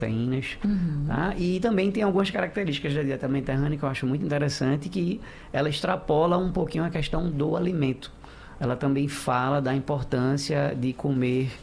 proteínas, tá? E também tem algumas características da dieta mediterrânea que eu acho muito interessante, que ela extrapola um pouquinho a questão do alimento. Ela também fala da importância de comer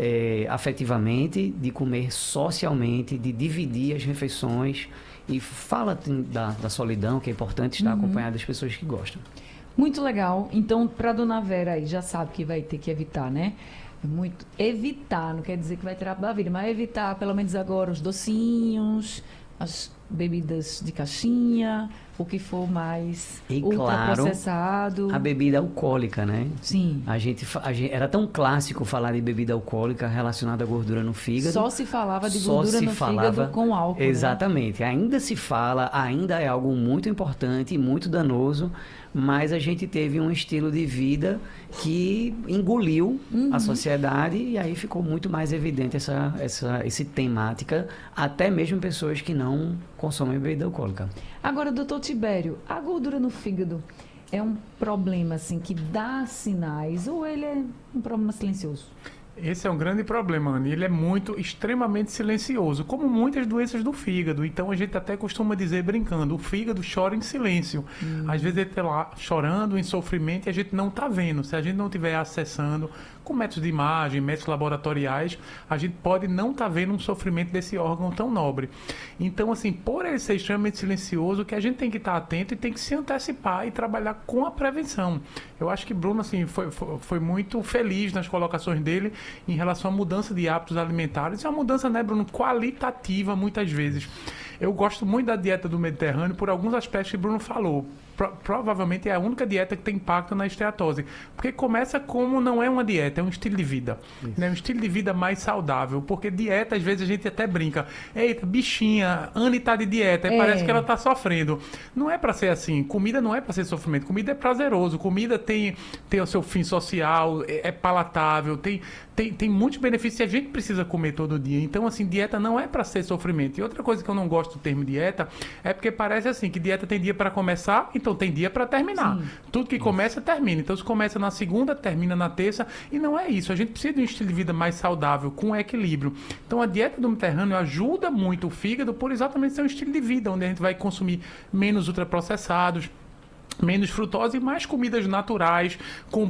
afetivamente, de comer socialmente, de dividir as refeições, e fala da solidão, que é importante estar acompanhado das pessoas que gostam. Muito legal. Então, para dona Vera aí, já sabe que vai ter que evitar, né? Muito evitar, não quer dizer que vai tirar da vida, mas evitar pelo menos agora os docinhos, as bebidas de caixinha, o que for mais ultraprocessado. Claro, a bebida alcoólica, né? Sim. A gente era tão clássico falar de bebida alcoólica relacionada à gordura no fígado. Só se falava de gordura no fígado com álcool. Exatamente. Né? Ainda se fala, ainda é algo muito importante e muito danoso, mas a gente teve um estilo de vida que engoliu a sociedade, e aí ficou muito mais evidente essa temática, até mesmo pessoas que não consomem bebida alcoólica. Agora, doutor Tibério, a gordura no fígado é um problema assim que dá sinais, ou ele é um problema silencioso? Esse é um grande problema, Anny. Ele é extremamente silencioso, como muitas doenças do fígado. Então a gente até costuma dizer, brincando, o fígado chora em silêncio. Às vezes ele está lá chorando em sofrimento e a gente não está vendo. Se a gente não estiver acessando com métodos de imagem, métodos laboratoriais, a gente pode não estar vendo um sofrimento desse órgão tão nobre. Então, assim, por ele ser extremamente silencioso, que a gente tem que estar atento e tem que se antecipar e trabalhar com a prevenção. Eu acho que Bruno, assim, foi muito feliz nas colocações dele em relação à mudança de hábitos alimentares. É uma mudança, né, Bruno, qualitativa, muitas vezes. Eu gosto muito da dieta do Mediterrâneo por alguns aspectos que Bruno falou. Provavelmente é a única dieta que tem impacto na esteatose. Porque começa como não é uma dieta, é um estilo de vida. Né? Um estilo de vida mais saudável. Porque dieta, às vezes, a gente até brinca. Eita, bichinha, Anny tá de dieta. Parece que ela tá sofrendo. Não é para ser assim. Comida não é para ser sofrimento. Comida é prazeroso. Comida tem o seu fim social, é palatável, tem muitos benefícios e a gente precisa comer todo dia. Então, assim, dieta não é para ser sofrimento. E outra coisa que eu não gosto do termo dieta é porque parece assim, que dieta tem dia para começar, então tem dia para terminar. Sim. Tudo que começa, termina. Então, se começa na segunda, termina na terça. E não é isso. A gente precisa de um estilo de vida mais saudável, com equilíbrio. Então, a dieta do Mediterrâneo ajuda muito o fígado por exatamente ser um estilo de vida, onde a gente vai consumir menos ultraprocessados, menos frutose e mais comidas naturais, com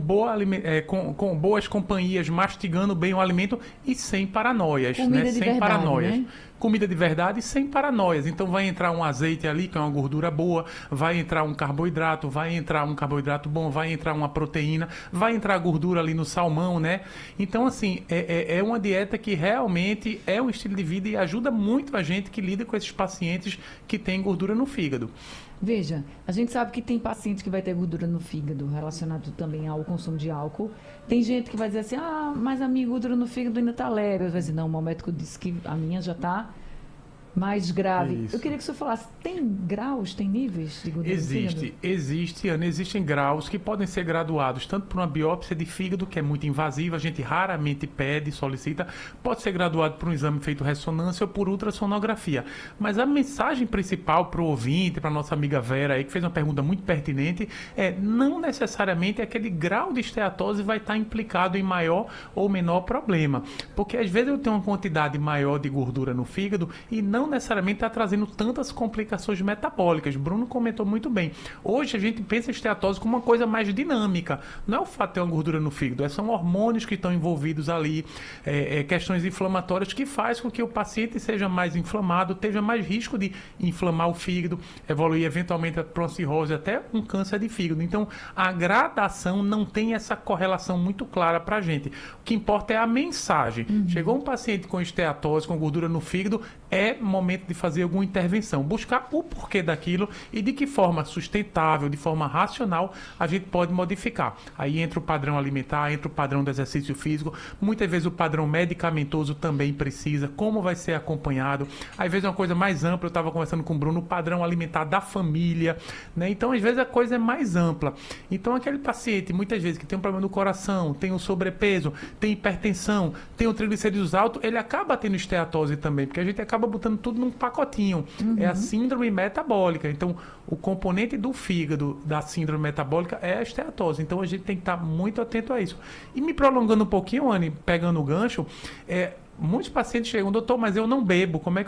boas companhias, mastigando bem o alimento e sem paranoias. Comida de sem verdade, paranoias. Né? Comida de verdade sem paranoias. Então vai entrar um azeite ali, que é uma gordura boa, vai entrar um carboidrato, vai entrar um carboidrato bom, vai entrar uma proteína, vai entrar gordura ali no salmão, né? Então, assim, é uma dieta que realmente é um estilo de vida e ajuda muito a gente que lida com esses pacientes que têm gordura no fígado. Veja, a gente sabe que tem paciente que vai ter gordura no fígado relacionado também ao consumo de álcool. Tem gente que vai dizer assim, mas a minha gordura no fígado ainda está leve. Eu vou dizer, não, o médico disse que a minha já está mais grave. Eu queria que o senhor falasse, tem graus, tem níveis de gordura no fígado? Existem graus que podem ser graduados tanto por uma biópsia de fígado, que é muito invasiva, a gente raramente pede, solicita, pode ser graduado por um exame feito ressonância ou por ultrassonografia. Mas a mensagem principal para o ouvinte, para a nossa amiga Vera aí, que fez uma pergunta muito pertinente, não necessariamente aquele grau de esteatose vai estar implicado em maior ou menor problema. Porque às vezes eu tenho uma quantidade maior de gordura no fígado e não necessariamente está trazendo tantas complicações metabólicas. Bruno comentou muito bem. Hoje a gente pensa em esteatose como uma coisa mais dinâmica. Não é o fato de ter uma gordura no fígado, são hormônios que estão envolvidos ali, questões inflamatórias que faz com que o paciente seja mais inflamado, tenha mais risco de inflamar o fígado, evoluir eventualmente para uma cirrose, até um câncer de fígado. Então, a gradação não tem essa correlação muito clara para a gente. O que importa é a mensagem. Chegou um paciente com esteatose, com gordura no fígado, é momento de fazer alguma intervenção, buscar o porquê daquilo e de que forma sustentável, de forma racional, a gente pode modificar. Aí entra o padrão alimentar, entra o padrão do exercício físico, muitas vezes o padrão medicamentoso também precisa, como vai ser acompanhado. Às vezes é uma coisa mais ampla, eu estava conversando com o Bruno, o padrão alimentar da família, né? Então, às vezes a coisa é mais ampla. Então, aquele paciente, muitas vezes, que tem um problema no coração, tem um sobrepeso, tem hipertensão, tem um triglicerídeos alto, ele acaba tendo esteatose também, porque a gente acaba botando tudo num pacotinho. É a síndrome metabólica. Então, o componente do fígado da síndrome metabólica é a esteatose. Então, a gente tem que estar muito atento a isso. E me prolongando um pouquinho, Anny, pegando o gancho, Muitos pacientes chegam, doutor, mas eu não bebo, como é que